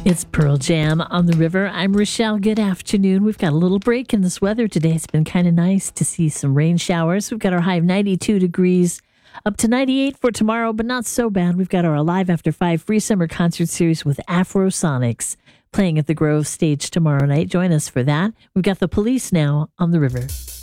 It's Pearl Jam on the River. I'm Rochelle. Good afternoon. We've got a little break in this weather today. It's been kind of nice to see some rain showers. We've got our high of 92 degrees, up to 98 for tomorrow, but not so bad. We've got our Alive After 5 free summer concert series with Afrosonics playing at the Grove stage tomorrow night. Join us for that. We've got the Police now on the River.